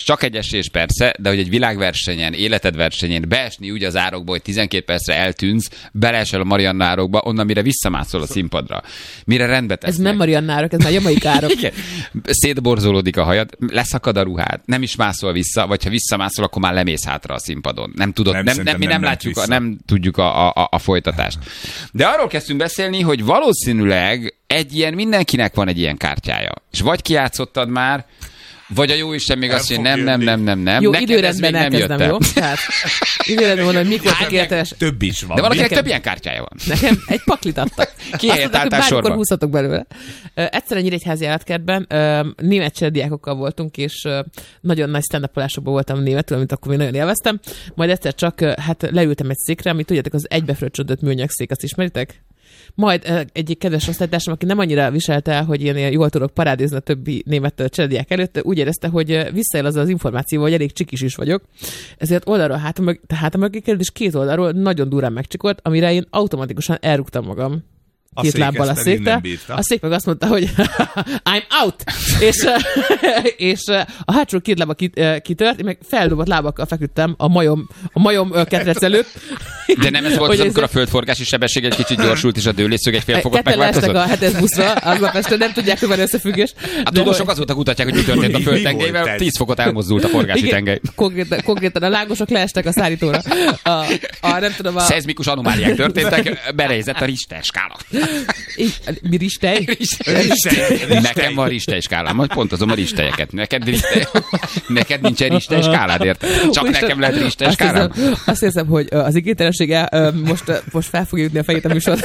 csak egy esés persze, de hogy egy világversenyen, életed versenyén beesni úgy az árokba, hogy 12 percre eltűnsz, beleesel a Marianna árokba, onnan mire visszamászol a színpadra. Mire rendbe tesznek. Ez nem Marianna árok, ez már jamaik árok. Igen. Szétborzolódik a hajad, leszakad a ruhád, nem is mászol vissza, vagy ha visszamászol, akkor már lemész hátra a színpadon. Nem tudod, mi nem látjuk, nem tudjuk a folytatást. De arról kezdtünk beszélni, hogy valószínűleg mindenkinek van egy ilyen kártyája. És vagy kijátszottad már, vagy a jóisten még azt mondja, nem. Jó, neked időrendben elkezdem, jó? Tehát időrendben mondom, hogy mikor tökéletes. Több is van. De valakinek több ilyen kártyája van. Nekem egy paklit adtak. Ki helyett álltál sorban? Bármikor húzhatok belőle. Egyszer egy Nyíregyházi állatkertben német cserediákokkal voltunk, és nagyon nagy stand-upolásokban voltam németül, amit akkor még nagyon élveztem. Majd egyszer csak leültem egy székre, amit tudjátok, az egybefröccsödött műanyag szék, azt ismeritek? Majd egyik kedves osztálytársam, aki nem annyira viselte el, hogy ilyen jól tudok parádézni a többi német cserediák előtt, úgy érezte, hogy visszaél az információval, hogy elég csikis is vagyok. Ezért oldalról hátam mögé került, és két oldalról nagyon durán megcsikolt, amire én automatikusan elrúgtam magam. Két lábbal a székre. A szék meg azt mondta, hogy I'm out! és a hátsó két lába kitört, én meg feldobott lábakkal feküdtem a majom ketrec előtt. De nem ez volt az, amikor a földforgási sebesség egy kicsit gyorsult, és a dőlészszög egy fél fokot megváltozott? Ketten leestek a 7-es buszra, aznap este nem tudják, hogy van összefüggés. A tudósok azóta kutatják, hogy mi történt a földtengelyvel, 10 fokot elmozdult a forgási tengely. Konkrétan a lángosok leestek a szállítóra. Nem tudom, szeizmikus anomáliák történtek, berejzett a Richter skála. Mi Richter? Nekem van Richter skálám, majd pontozom a Richtelyeket. Neked nincsen Richter skálád, érted? Csak nekem lehet Richter skálám. Azt hiszem, hogy az igénytelensége most fel fogja jutni a fejét a műsor.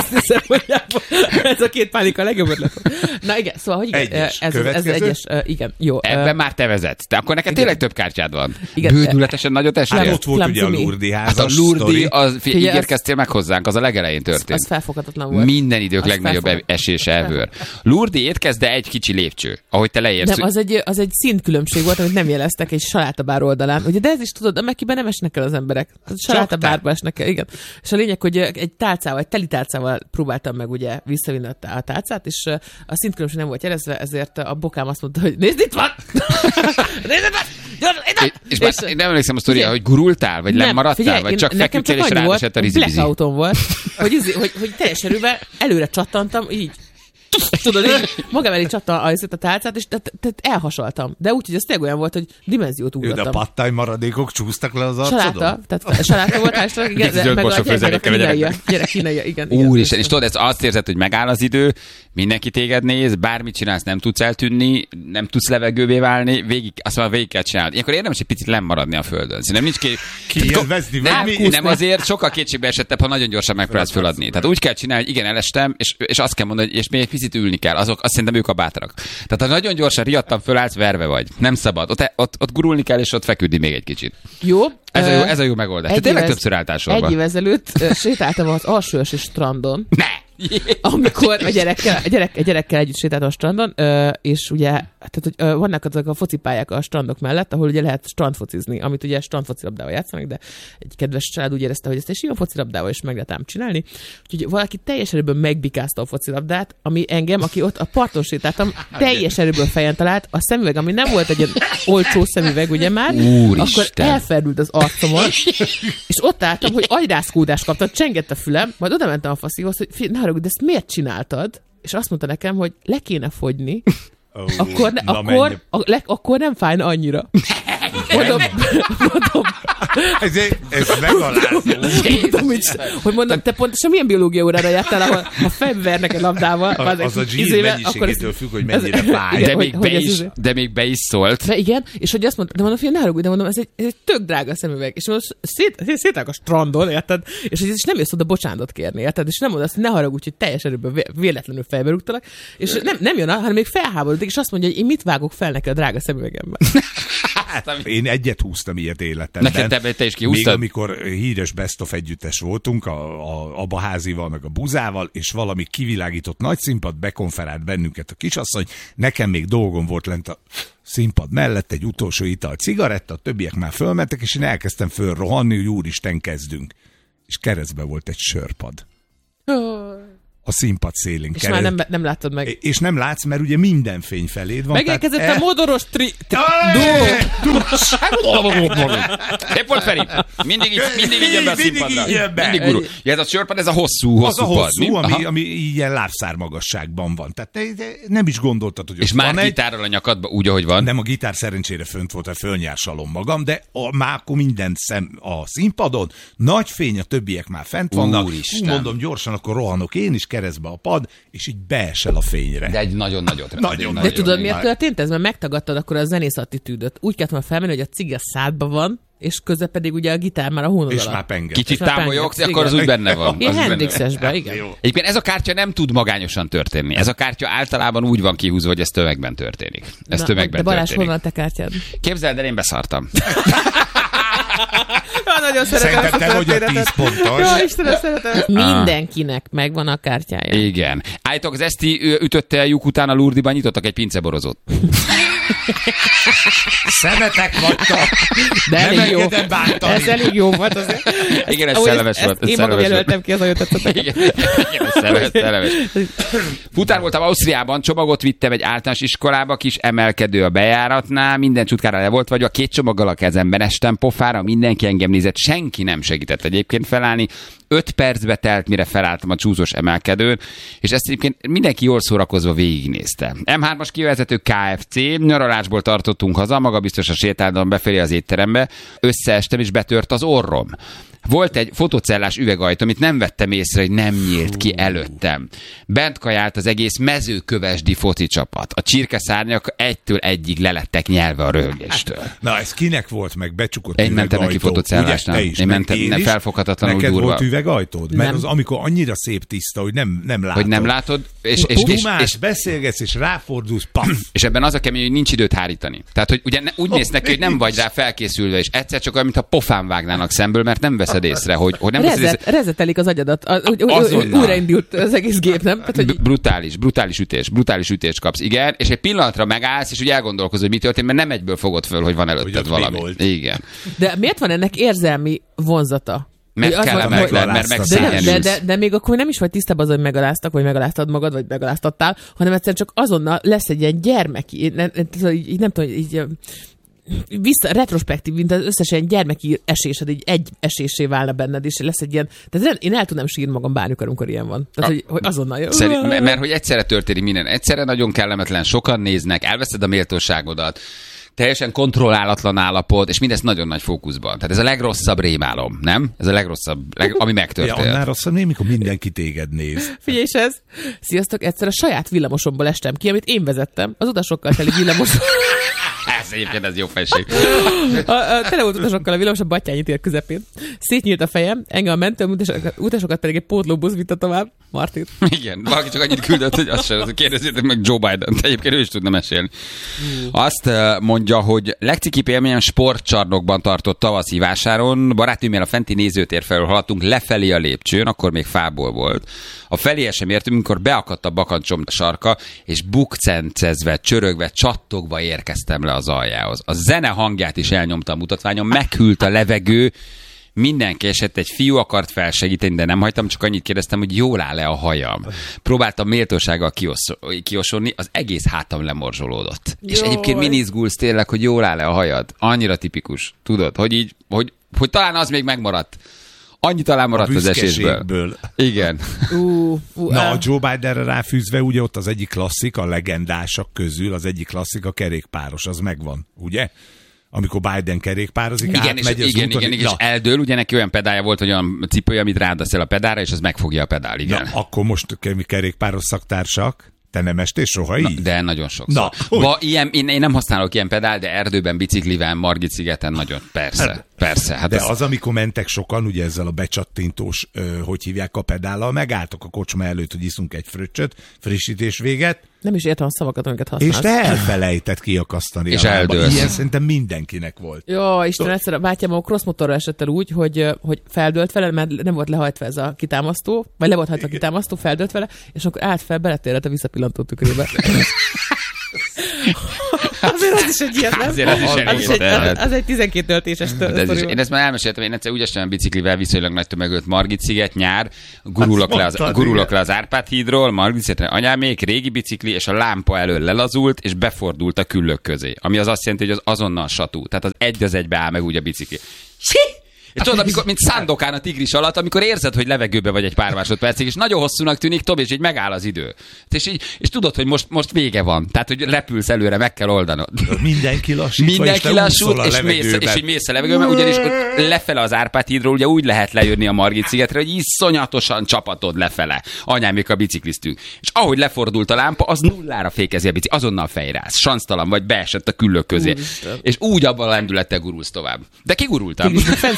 Ez a két pánika legjobb ötlet. Na igen, szóval, hogy igen, ez egyes, igen, jó. Ebben már te vezetsz. De akkor neked tényleg több kártyád van. Bődületesen nagyot estél. Ott volt ugye a Lourdi házas sztori. A Lourdi, ígérkeztél meg hozzánk, az a legelején történt. Az felfoghatatlan volt. Minden idők legnagyobb esés ever. Lourdi étkezd, de egy kicsi lépcső, ahogy te leérsz. Nem, az egy szintkülönbség volt, amit nem jeleztek egy salátabár oldalán. Ugye, de ez is tudod, amekiben nem esnek el az emberek. Salátabárba esnek el, igen. És a lényeg, hogy egy tálcával, egy teli tálcával próbáltam meg ugye visszavinni a tálcát, és a szintkülönbség nem volt jelezve, ezért a bokám azt mondta, hogy nézd, itt van! Nézd, itt van! És én nem emlékszem a sztoriára, hogy gurultál, vagy lemaradtál, vagy csak feküdtél, és ráesett a rizibizi. Blackoutom volt, hogy teljes erővel előre csattantam, így. Tudod, magam elé csattam a tálcát, és tehát elhasaltam. De úgy, hogy ez tényleg olyan volt, hogy dimenziót ugrottam. De a pattály maradékok csúsztak le az arcodon? Saláta volt, általában, igen, meg a gyerek kínaiak, igen. Úristen, és tudod, ez azt érzed, hogy megáll az idő, mindenki téged néz, bármit csinálsz, nem tudsz eltűnni, nem tudsz levegővé válni, végig kell csinálni. Ilyenkor érdemes egy picit lemaradni a földön. Szerintem nincs kiélvezni, nem azért, sokkal kétségbe esettebb, ha nagyon gyorsan megpróbálsz föladni. Tehát úgy kell csinálni, hogy igen, elestem, és azt kell mondani, és még egy picit ülni kell. Azt szerintem ők a bátrak. Tehát ha nagyon gyorsan riadtam, fölállsz, verve vagy. Nem szabad. Ott gurulni kell, és ott feküdni még egy kicsit. Jó. Ez a jó megoldás. Te tényleg többször álltál sorban. Egy év ezelőtt sétáltam az Alsóösi strandon. Ne! Amikor a gyerekkel együtt sétáltam a strandon, és ugye, tehát, hogy vannak azok a focipályák a strandok mellett, ahol ugye lehet strandfocizni, amit ugye strandfocilabdával játszanak, de egy kedves család úgy érezte, hogy ezt egy sima focilabdával is meg lehet ám csinálni. Úgyhogy valaki teljes erőből megbikázta a focilabdát, ami engem, aki ott a parton sétáltam, teljes erőből fejen talált, a szemüveg, ami nem volt egy ilyen olcsó szemüveg, ugye már, akkor elferdült az arcomon, és ott álltam, hogy agyrázkódást kaptam, csengett a fülem, majd oda mentem a faszihoz, hogy de ezt miért csináltad? És azt mondta nekem, hogy le kéne fogyni, akkor nem fájna annyira. Mondom. Ez megalázó. Mondom, te pontosan milyen biológia órára jártál, ahol a fejbe vernek egy labdával. Az a zsír mennyiségétől függ, hogy mennyire fáj. De még be is szólt. De igen, és hogy azt mondta, de mondom, ne haragudj, de mondom, ez egy tök drága szemüveg. És mondom, szétállok a strandon, érted? És nem jössz oda bocsánatot kérni, érted? És nem mondod azt, ne haragudj, hogy teljes erőből véletlenül fejbe rúgtalak. És nem jön, hanem még felháborodik, és azt mondja, hogy én mit vágok fel neked a drága szemüvegemben. Én egyet húztam ilyet életemben. Neked te is kihúztad? Még amikor híres Best of együttes voltunk, a Abaházival, meg a Buzával, és valami kivilágított nagy színpad bekonferált bennünket a kisasszony. Nekem még dolgom volt lent a színpad mellett egy utolsó ital cigaretta, a többiek már fölmentek, és én elkezdtem fölrohanni, hogy úristen, kezdünk. És keresztbe volt egy sörpad. a színpad szélén. És már nem láttad meg. És nem látsz, mert ugye minden fény feléd van. Megérkezett a modoros Szép volt, Feri. Mindig így jön be a színpadra. Mindig gurul. Ez a sörpad, ez a hosszú az a hosszú, pad. ami ilyen lábszár magasságban van. Tehát nem is gondoltad, hogy és már gitárral a nyakadba úgy, ahogy van. Nem, a gitár szerencsére fönt volt, hogy fölnyársalom magam, de már akkor minden szem a színpadon, nagy fény, a többiek már fent vannak. Úristen. Mondom, gyorsan, akkor rohanok én is keresztbe a pad, és így beesel a fényre. De egy nagyon nagyot. De tudod, miért történt ez? Mert megtagadtad akkor a zenész attitűdöt. Úgy kellett volna felmenni, hogy a cigi a szádba van, és közben pedig ugye a gitár már a hónod és alatt. Már penget. Kicsit támolyogsz, akkor az úgy benne van. Ilyen Hendrixesben, igen. Egyébként ez a kártya nem tud magányosan történni. Ez a kártya általában úgy van kihúzva, hogy ez tömegben történik. Ez tömegben de Balázs, történik. honnan a te kártyád? Képzeld el, én beszartam. Nagyon szeretem. Szerintem te vagy a 10 pontos. Jó, Istenem, szeretem. Mindenkinek megvan a kártyája. Igen. Állítok, az Eszti ütötte a lyuk után a Lurdiban, nyitottak egy pinceborozót. Szemetek vagytok. De nem elég jó. bántani. Ez elég jó volt azért. Igen, ez szellemes volt. Én magam jelöltem ki az ajotettetek. Igen, ez szellemes. Futár voltam Ausztriában, csomagot vittem egy általános iskolába, kis emelkedő a bejáratnál, minden csutkára le volt vagyva, 2 csomaggal a kezemben estem pofára, mindenki engem nézett, senki nem segített egyébként felállni. 5 percbe telt, mire felálltam a csúszós emelkedőn, és ezt egyébként mindenki jól szórakozva végignézte. M3-as kivezető KFC, nyaralásból tartottunk haza, magabiztosan sétáltam befelé az étterembe, összeestem és betört az orrom. Volt egy fotocellás üvegajtó, amit nem vettem észre, hogy nem nyílt ki előttem. Bent kajált az egész mezőkövesdi foci csapat. A csirkeszárnyak egytől egyig lelettek nyelve a röhögéstől. Na, ez kinek volt meg becsukott üvegajtó? Én mentem neki fotocellásnál. Én mentem, nem felfoghatatlanul durva. Neked volt üvegajtód? Mert az, amikor annyira szép tiszta, hogy nem látod. Hogy nem látod, és beszélgetsz, és ráfordulsz, paf! És ebben az a kemény, hogy nincs időt hárítani. Tehát, hogy ugye úgy néz neki, hogy nem vagy rá felkészülve, és egyszer csak olyan, mintha pofán vágnának szemből, mert nem veszed észre, hogy nem rezetelik az agyadat. Újraindult az egész gép, nem? Tehát, hogy... brutális ütést kapsz. Igen, és egy pillanatra megállsz, és úgy elgondolkozol, hogy mi történt, mert nem egyből fogod föl, hogy van előtted valami. Igen. De miért van ennek érzelmi vonzata? Mert kellemetlen, mert megszégyenülsz. De még akkor nem is vagy tisztában az, hogy megaláztak, vagy megaláztad magad, vagy megaláztattál, hanem egyszerűen csak azonnal lesz egy ilyen gyermeki, nem tudom, így retrospektív, mint az összes ilyen gyermeki esésed, így egy esésé válna benned, és lesz egy ilyen, tehát én el tudnám sírni magam bármikor, amikor ilyen van. Tehát, hogy azonnal jön. Mert hogy egyszerre történik minden, egyszerre nagyon kellemetlen, sokan néznek, elveszed a méltóságodat, teljesen kontrollálatlan állapot, és mindezt nagyon nagy fókuszban. Tehát ez a legrosszabb rémálom, nem? Ez a legrosszabb, ami megtörtént. Ja, annál rosszabb nem, mikor mindenki téged néz. Figyelj is ez. Sziasztok, egyszer a saját villamosomból estem ki, amit én vezettem, az utasokkal teli villamos. Ez egyébként ez jó felség. Tele volt utasokkal a villamos a Batthyány tér közepén. Szétnyílt a fejem, engem a mentő utasokat pedig egy pótlóbusz vitte tovább. Martin. Igen, valaki csak annyit küldött, hogy azt sem, kérdezzétek meg Joe Biden-t. Egyébként ő is tudna mesélni. Azt mondja, hogy legcikibb élményem sportcsarnokban tartott tavaszi vásáron. Barátnőmmel a fenti nézőtér felől haladtunk lefelé a lépcsőn, akkor még fából volt. A felé sem értünk, amikor beakadt a bakancsom sarka, és bukcencezve, csörögve, csattogva érkeztem le az aljához. A zene hangját is elnyomta a mutatványon, meghűlt a levegő, mindenki esett, egy fiú akart felsegíteni, de nem hagytam, csak annyit kérdeztem, hogy jól áll-e a hajam. Próbáltam méltósággal kiosonni, az egész hátam lemorzsolódott. Jaj. És egyébként min izgulsz tényleg, hogy jól áll-e a hajad? Annyira tipikus, tudod, hogy így, hogy talán az még megmaradt. Annyi talán maradt az esésből. Igen. Na, a Joe Bidenre ráfűzve, ugye ott az egyik klasszik, a legendásak közül az egyik klasszik, a kerékpáros, az megvan, ugye? Amikor Biden kerékpározik, átmegy az úton. Igen, és eldől, ugye neki olyan pedálja volt, hogy olyan cipője, amit rádasz el a pedára, és az megfogja a pedál, igen. Na, akkor most kerékpáros szaktársak, te nem estél soha így? De nagyon sokszor. Én nem használok ilyen pedál, de erdőben, biciklivel, Margit-szigeten nagyon, persze. Hát de az, amikor mentek sokan, ugye ezzel a becsattintós, hogy hívják a pedállal, megálltok a kocsma előtt, hogy iszunk egy fröccsöt, frissítés véget. Nem is értem a szavakat, amiket használsz. És te elfelejtett kiakasztani. És eldőlsz. Ilyen szerintem mindenkinek volt. Jó, Isten, egyszer a bátyám a crossmotorra esett el úgy, hogy feldőlt vele, mert nem volt lehajtva ez a kitámasztó, vagy le volt hajtva a kitámasztó, feldőlt vele, és akkor állt fel, beletérett a visszapillantó tükrébe. Azért az is egy ilyen, nem? Azért az is elég. Az egy 12 töltéses sztori. Én ezt már elmeséltem, én egyszer úgy estem biciklivel viszonylag nagy tömegölt Margit-sziget, nyár, gurulok le az Árpád hídról, Margit-szigetre anyámék, régi bicikli, és a lámpa elől lelazult, és befordult a küllők közé. Ami az azt jelenti, hogy az azonnal satú. Tehát az egy az egybe áll meg úgy a bicikli. És tudod, amikor, mint Szándokán a tigris alatt, amikor érzed, hogy levegőbe vagy egy pár másodpercig, és nagyon hosszúnak tűnik, és így megáll az idő. És tudod, hogy most vége van. Tehát, hogy repülsz előre, meg kell oldanod. Mindenki lassít, és így mész a levegőben, ugyanis ott lefele az Árpád hídról, ugye úgy lehet lejönni a Margit-szigetre, hogy iszonyatosan csapatod lefele. Anyámék a bicikliztünk. És ahogy lefordult a lámpa, az nullára fékezi a bicikli, azonnal fejrász. Sansztalan vagy, beesett a küllők közé. És úgy abban a lendülettel gurulsz tovább. De kigurultam.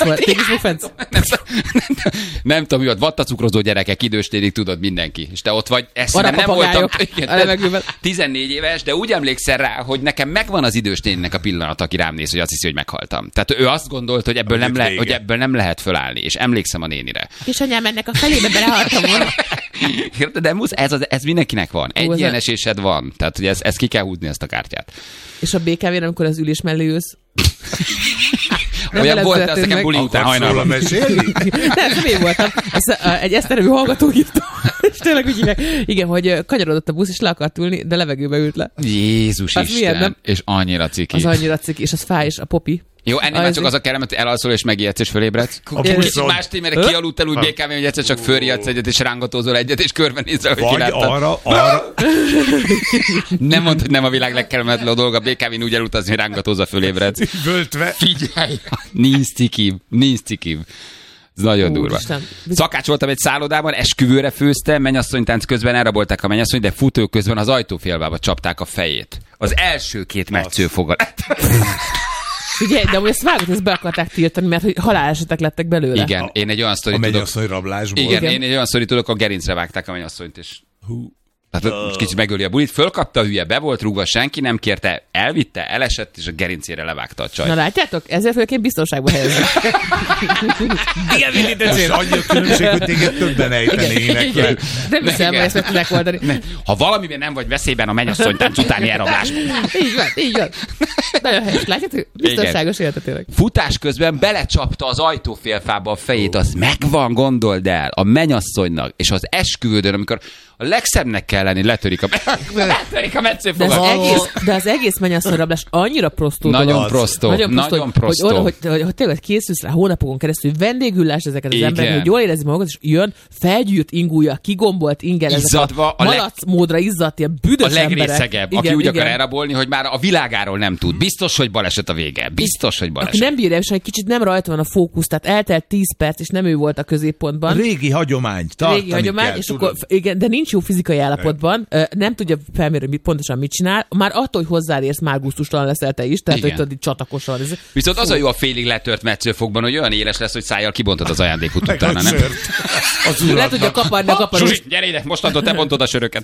Nem tudom, mi ott vattacukrozó gyerekek, időstérig tudod mindenki. És te ott vagy, nem voltam 14 éves, de úgy emlékszel rá, hogy nekem megvan az idősténynek a pillanat, aki rám néz, hogy azt hiszi, hogy meghaltam. Tehát ő azt gondolt, hogy ebből nem lehet fölállni, és emlékszem a nénire. És anyám, ennek a felébe belehaltam volna. De ez mindenkinek van. Egy ilyen esésed van. Tehát, hogy ez ki kell húzni, ezt a kártyát. És a BKV-n, amikor az ülés mellé ülsz, olyan volt, de azt nekem buli után hajnalban. Nem, én voltam. Egy eszterevű hallgató írta. És tényleg úgy hívják. Igen, hogy kanyarodott a busz, és le akart ülni, de levegőbe ült le. Jézus az Isten. Milyen, és annyira ciki. Az annyira ciki, és az fáj, és a popi. Jó, ennél már csak az a kellemet, hogy elalszol és megijedsz és fölébredsz. Kicsit más témére kialudtál úgy BKV-n, hogy egyszer csak fölriadsz egyet, és rángatózol egyet, és körbenézel, hogy ki láttad. Arra. Nem mondd, hogy nem a világ legkellemetlenebb dolga BKV-n úgy elutazni, hogy rángatózol, fölébredsz. Völtve. Figyelj! Nincs cikibb. Ez nagyon durva. Szakács voltam egy szállodában, esküvőre főztem, mennyasszonytánc közben elrabolták a mennyasszony, de futó közben az ajtófélbába csapták a fejét. Az első 2 metszőfogal. Figyelj, de amúgy ezt vágott, ezt be akarták tiltani, mert hogy halálesetek lettek belőle. Igen, én egy olyan sztorit tudok. A mennyasszony rablásból. Igen, én egy olyan sztorit tudok, a gerincre vágták a mennyasszonyt, és tehát kicsit megöli a bulit, fölkapta a hülye, be volt rúgva, senki nem kérte, elvitte, elesett, és a gerincére levágta a csaj. Na látjátok? Ezzel fölként biztonságba helyezni. Most annyi a különbség, hogy téged többen ejtenének. Nem hiszem, hogy ezt meg tudják oldani. Ha valamiben nem vagy veszélyben a mennyasszonytánc utáni elrablásban. Így van. Nagyon helyes. Látjátok? Biztonságos életet tényleg. Futás közben belecsapta az ajtófélfába a fejét, az megvan, gondold el, a mennyasszonynak, és az esküvődön, amikor a legszebbnek kell lenni, letörik a metszőfogat. De az egész mennyasszonyrablás annyira prostó. Nagyon prostó. Hogy tényleg készülsz rá hónapokon keresztül, vendégüllás ezeket az emberek, hogy jól érezni magukat, és jön felgyűrt ingúja, kigombolt ingel, izzadva, malac módra izzadt, ilyen büdös emberek. A legrészegebb, aki úgy akar elrabolni, hogy már a világáról nem tud. Biztos, hogy baleset a vége. Biztos, hogy baleset. Aki nem bírja, és egy kicsit nem rajta van a fókusz, tehát eltelt 10 perc, és nem ő volt a középpontban. Régi hagyomány, kell, és akkor, igen, de nincs jó fizikai állapotban, nem tudja felmérni, hogy pontosan mit csinál, már attól, hogy hozzáérsz, már gusztustalan leszel te is, tehát hogy tudod, így csatakosan. Viszont az a jó a félig letört metszőfokban, hogy olyan éles lesz, hogy szájjal kibontod az ajándékot utána, nem? Le tudja kaparni a kaparós. Zsuzsi, gyere ide, mostantól te bontod a söröket.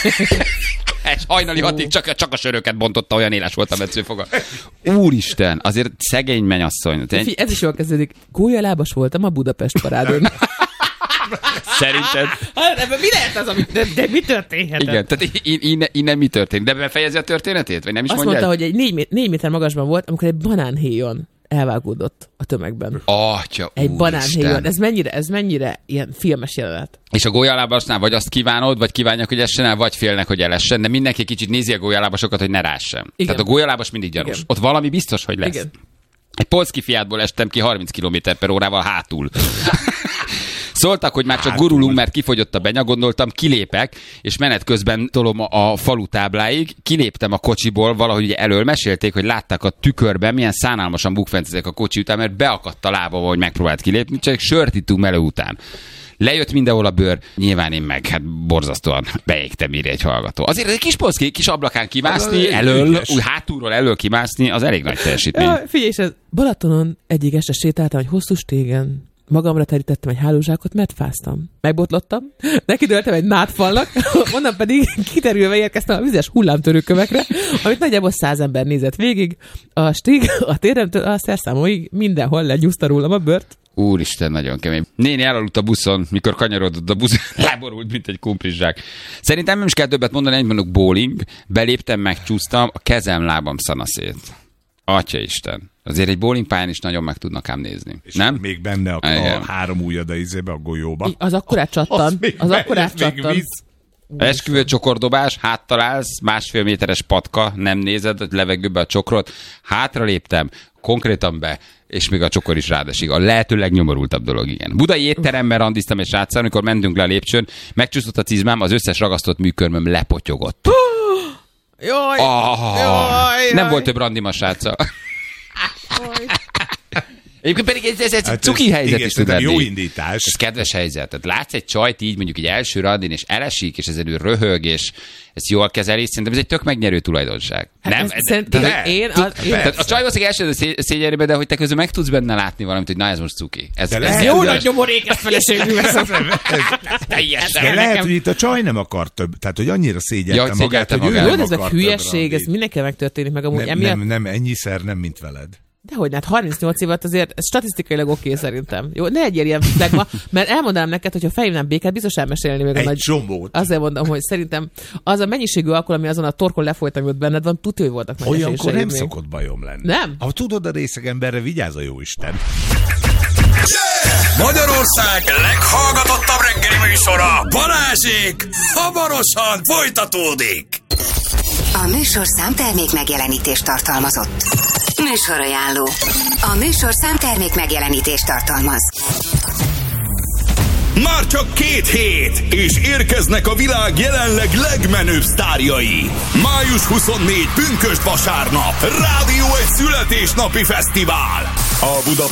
Egy hajnali 6-ig csak a söröket bontotta, olyan éles volt a metszőfoga. Úristen, azért szegény mennyasszony. Ez is jól kezdődik. Gólyalábas voltam a Budapest parádon. Szerinted? Mi lehet az, de mi történhet? Igen, tehát innen mi történik? De befejezi a történetét? Vagy nem is azt mondta, hogy egy 4 méter magasban volt, amikor egy banánhéjon elvágódott a tömegben. Atya, egy banánhéjon. Ez mennyire ilyen filmes jelenet. És a gólyalábasnál vagy azt kívánod, vagy kívánják, hogy essen el, vagy félnek, hogy elessen, de mindenki kicsit nézi a gólyalábasokat, hogy ne rássen. Igen. Tehát a gólyalábas mindig gyanús. Igen. Ott valami biztos, hogy lesz. Igen. Egy polszki Fiatból estem ki 30 km/h hátul. Szóltak, hogy már csak gurulunk, mert kifogyott a benya, gondoltam, kilépek, és menet közben tolom a falu tábláig, kiléptem a kocsiból, valahogy ugye elől mesélték, hogy látták a tükörben, milyen szánalmasan bukfencezek a kocsi után, mert beakadt a lába, hogy megpróbált kilépni, csak sört ittunk melő után. Lejött mindenhol a bőr, nyilván én meg, borzasztóan beégtem, írja egy hallgató. Azért egy kis polszki, kis ablakán kimászni, elől, úgy hátulról elől kimászni, az elég nagy teljesítmény. Ja, figyelj, és Balatonon egyik este sétáltam egy hosszú stégen. Magamra terítettem egy hálózsákot, mert fáztam. Megbotlottam, nekidőltem egy nádfalnak, onnan pedig kiterülve érkeztem a vizes hullámtörőkövekre, amit nagyjából 100 ember nézett végig. A stig, a téremtől a szerszámóig mindenhol legyúzta rólam a bőrt. Úristen, nagyon kemény. Néni elaludt a buszon, mikor kanyarodott a busz, láborult, mint egy kumplizsák. Szerintem nem is kell többet mondani, egy mondok bowling, beléptem, megcsúsztam, a kezem, lábam szanaszét. Atyaisten. Azért egy bowlingpályán is nagyon meg tudnak ám nézni. És nem? még benne a 3 ujjad a izébe, a golyóba. Az akkorát csattan. Az akkorát csattan. Esküvő csokordobás, háttalálsz, 1,5 méteres patka, nem nézed a levegőbe a csokrot, hátraléptem, konkrétan be, és még a csokor is rádesik. A lehető legnyomorultabb dolog, igen. Budai étteremben randiztam egy sráccal, amikor mentünk le a lépcsőn, megcsúszott a cizmám, az összes ragasztott műkörmöm lepotyogott. Jaj. Nem volt több randim a sráccal. Egyébként pedig ez egy cuki helyzet is tud lenni. Jó indítás. Ez kedves helyzet. Tehát látsz egy csajt így mondjuk egy első randin, és elesik, és ezen ő röhög, és ezt jól kezeli, szerintem ez egy tök megnyerő tulajdonság. Hát nem? A csaj valószínűleg első szégyenében, de hogy te közben meg tudsz benne látni valamit, hogy na ez most cuki. Ez jó nagy nyomorékes feleségű veszem. De lehet, hogy itt a csaj nem akar több, tehát hogy annyira szégyelte magát, hogy ő nem akar több. Ez a hülyeség, ez mindenki megtörténik meg amúgy. Nem, ennyiszer nem, mint veled. Dehogy, hát 38 évet azért ez statisztikailag oké szerintem. Jó, ne legyél ilyen flegma, mert elmondanám neked, hogyha felhívnám Békát, biztos elmesélni még a nagy... csomót. Azért mondom, hogy szerintem az a mennyiségű alkohol, ami azon a torkon lefolyt, ami ott benned van, tudja, hogy voltak nagy eséseim. Olyankor nem szokott bajom lenni. Nem? Ha tudod, a részeg emberre vigyázz a jóisten. Magyarország leghallgatottabb reggeli műsora, Balázsék, hamarosan folytatódik. A műsor számtermék megjelenítést tartalmazott. Műsorajánló. A műsor számtermék megjelenítést tartalmaz. Már csak 2 hét, és érkeznek a világ jelenleg legmenőbb sztárjai. Május 24, pünkösd vasárnap, Rádió egy születésnapi fesztivál. A